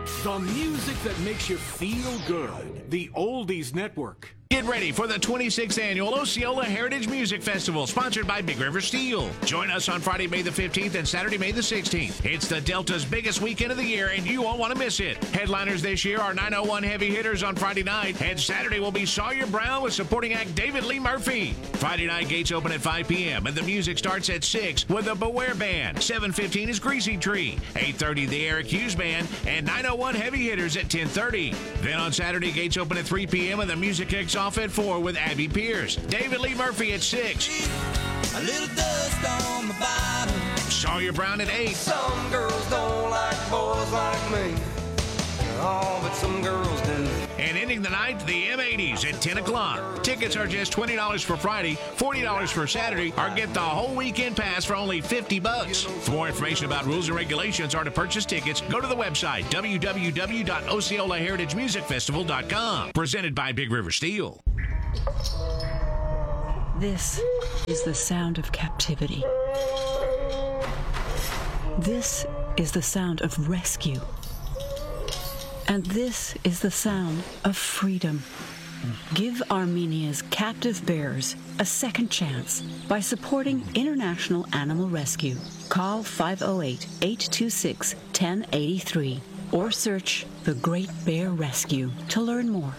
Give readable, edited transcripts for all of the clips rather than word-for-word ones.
The music that makes you feel good. The Oldies Network. Get ready for the 26th annual Osceola Heritage Music Festival, sponsored by Big River Steel. Join us on Friday, May the 15th and Saturday, May the 16th. It's the Delta's biggest weekend of the year, and you won't want to miss it. Headliners this year are 901 Heavy Hitters on Friday night, and Saturday will be Sawyer Brown with supporting act David Lee Murphy. Friday night gates open at 5 p.m., and the music starts at 6 with the Beware Band. 7:15 is Greasy Tree. 8:30 the Eric Hughes Band, and 901 Heavy Hitters at 10:30. Then on Saturday, gates open at 3 p.m., and the music kicks off at 4 with Abby Pierce. David Lee Murphy at 6. A little dust on my bottom. Sawyer Brown at 8. Some girls don't like boys like me. Oh, but some girls do. And ending the night, the M80s at 10 o'clock. Tickets are just $20 for Friday, $40 for Saturday, or get the whole weekend pass for only $50. For more information about rules and regulations or to purchase tickets, go to the website www.OsceolaHeritageMusicFestival.com. Presented by Big River Steel. This is the sound of captivity. This is the sound of rescue. And this is the sound of freedom. Give Armenia's captive bears a second chance by supporting International Animal Rescue. Call 508-826-1083 or search The Great Bear Rescue to learn more.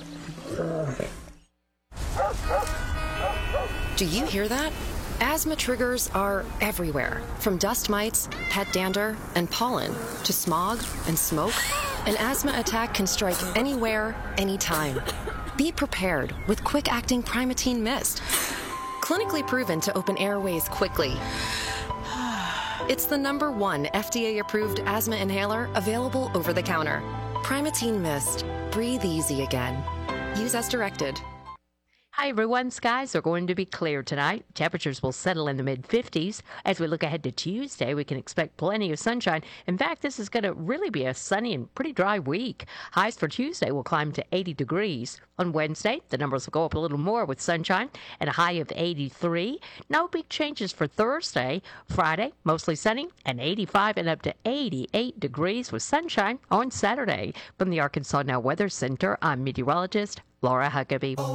Do you hear that? Asthma triggers are everywhere, from dust mites, pet dander, and pollen, to smog and smoke. An asthma attack can strike anywhere, anytime. Be prepared with quick-acting Primatene Mist. Clinically proven to open airways quickly. It's the #1 FDA-approved asthma inhaler available over the counter. Primatene Mist. Breathe easy again. Use as directed. Hi, everyone. Skies are going to be clear tonight. Temperatures will settle in the mid-50s. As we look ahead to Tuesday, we can expect plenty of sunshine. In fact, this is going to really be a sunny and pretty dry week. Highs for Tuesday will climb to 80 degrees. On Wednesday, the numbers will go up a little more with sunshine and a high of 83. No big changes for Thursday. Friday, mostly sunny and 85 and up to 88 degrees with sunshine on Saturday. From the Arkansas Now Weather Center, I'm meteorologist Laura Huckabee.